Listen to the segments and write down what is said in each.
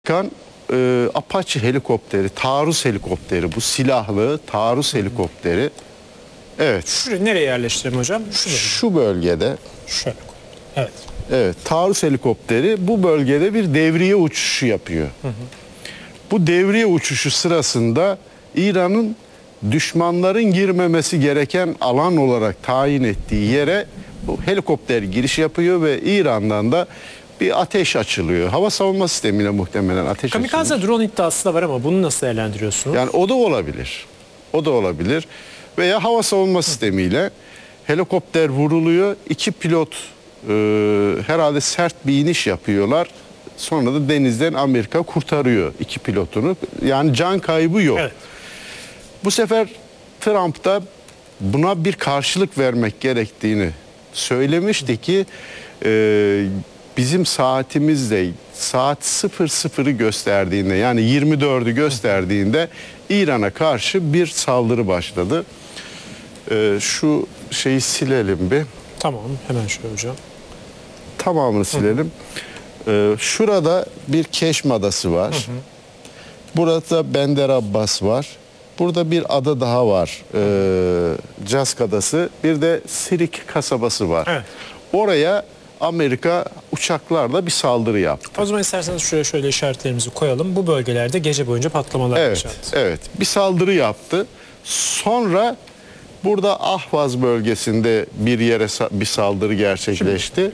Apache helikopteri, taarruz helikopteri, bu silahlı taarruz helikopteri. Evet. Şuraya nereye yerleştirelim hocam? Şu bölgede. Şöyle. Evet. Evet, taarruz helikopteri bu bölgede bir devriye uçuşu yapıyor. Bu devriye uçuşu sırasında İran'ın düşmanların girmemesi gereken alan olarak tayin ettiği yere bu helikopter giriş yapıyor ve İran'dan da bir ateş açılıyor. Hava savunma sistemiyle muhtemelen ateş açılıyor. Kamikaze drone iddiası da var ama bunu nasıl değerlendiriyorsunuz? Yani o da olabilir. O da olabilir. Veya hava savunma sistemiyle helikopter vuruluyor. İki pilot herhalde sert bir iniş yapıyorlar. Sonra da denizden Amerika kurtarıyor iki pilotunu. Yani can kaybı yok. Evet. Bu sefer Trump da buna bir karşılık vermek gerektiğini söylemişti ki bizim saatimizde saat 00'ı gösterdiğinde, yani 24'ü gösterdiğinde İran'a karşı bir saldırı başladı. Şu şeyi silelim bir. Tamam, hemen şöyle hocam. Tamamını silelim. Şurada bir Keşm Adası var. Burada Bender Abbas var. Burada bir ada daha var. Cask Adası. Bir de Sirik kasabası var. Evet. Oraya Amerika uçaklarla bir saldırı yaptı. O zaman isterseniz şuraya şöyle işaretlerimizi koyalım. Bu bölgelerde gece boyunca patlamalar Evet, yaşandı. evet. Bir saldırı yaptı. Sonra burada Ahvaz bölgesinde bir yere bir saldırı gerçekleşti.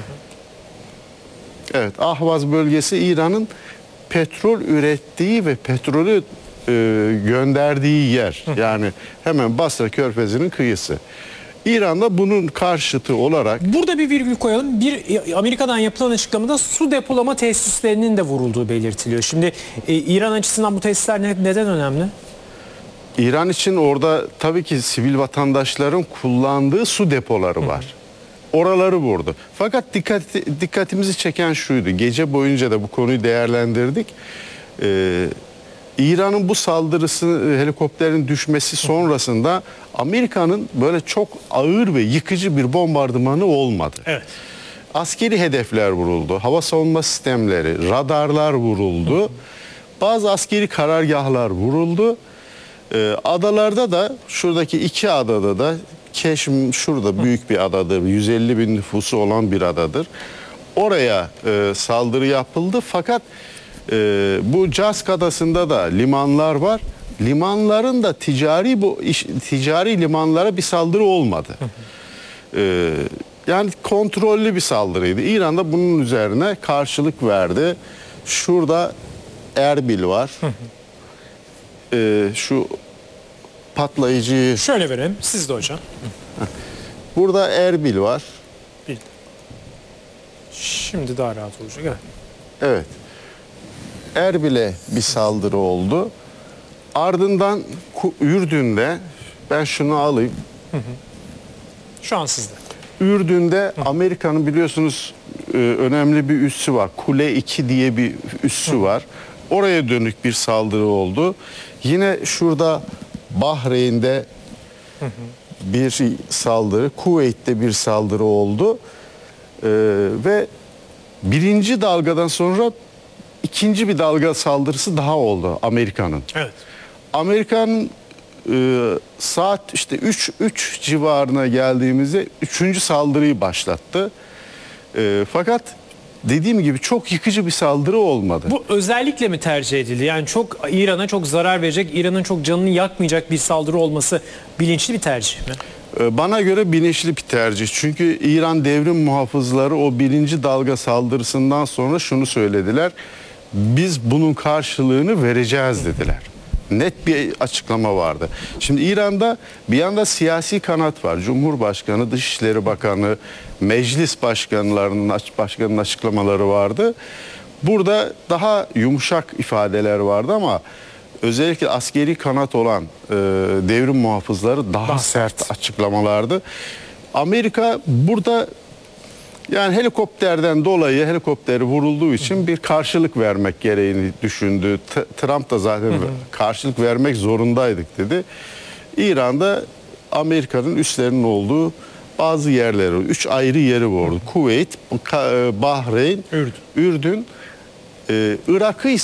Evet, Ahvaz bölgesi İran'ın petrol ürettiği ve petrolü gönderdiği yer. Yani hemen Basra Körfezi'nin kıyısı. İran'da bunun karşıtı olarak... Burada bir virgül koyalım. Amerika'dan yapılan açıklamada su depolama tesislerinin de vurulduğu belirtiliyor. Şimdi İran açısından bu tesisler neden önemli? İran için orada tabii ki sivil vatandaşların kullandığı su depoları var. Oraları vurdu. Fakat dikkatimizi çeken şuydu. Gece boyunca da bu konuyu değerlendirdik. İran'ın bu saldırısı, helikopterin düşmesi sonrasında Amerika'nın böyle çok ağır ve yıkıcı bir bombardımanı olmadı. Evet. Askeri hedefler vuruldu. Hava savunma sistemleri, radarlar vuruldu. Bazı askeri karargahlar vuruldu. Adalarda da, şuradaki iki adada da, Keşm şurada büyük bir adadır. 150 bin nüfusu olan bir adadır. Oraya saldırı yapıldı. Fakat bu Cask Adası'nda da limanlar var. Limanların da ticari limanlara bir saldırı olmadı. Yani kontrollü bir saldırıydı. İran da bunun üzerine karşılık verdi. Şurada Erbil var. Şu patlayıcıyı... Şöyle verelim. Siz de hocam. Burada Erbil var. Şimdi daha rahat olacak. Evet. Evet. Erbil'e bir saldırı oldu. Ardından Ürdün'de, ben şunu alayım. Şu an sizde. Ürdün'de Amerika'nın biliyorsunuz önemli bir üssü var. Kule 2 diye bir üssü var. Oraya dönük bir saldırı oldu. Yine şurada Bahreyn'de bir saldırı, Kuveyt'te bir saldırı oldu. Ve birinci dalgadan sonra ikinci bir dalga saldırısı daha oldu Amerika'nın. Evet. Amerika'nın saat işte 3 civarına geldiğimizde 3. saldırıyı başlattı. Fakat dediğim gibi çok yıkıcı bir saldırı olmadı. Bu özellikle mi tercih edildi? Yani çok İran'a çok zarar verecek, İran'ın çok canını yakmayacak bir saldırı olması bilinçli bir tercih mi? Bana göre bilinçli bir tercih. Çünkü İran devrim muhafızları o birinci dalga saldırısından sonra şunu söylediler. Biz bunun karşılığını vereceğiz dediler. Net bir açıklama vardı. Şimdi İran'da bir yanda siyasi kanat var. Cumhurbaşkanı, Dışişleri Bakanı, Meclis Başkanı'nın açıklamaları vardı. Burada daha yumuşak ifadeler vardı ama özellikle askeri kanat olan devrim muhafızları daha sert açıklamalardı. Amerika burada yani helikopterden dolayı, helikopteri vurulduğu için bir karşılık vermek gereğini düşündü. Trump da zaten karşılık vermek zorundaydık dedi. İran'da Amerika'nın üslerinin olduğu bazı yerleri, 3 ayrı yeri vardı. Kuveyt, Bahreyn, Ürdün Irak'ı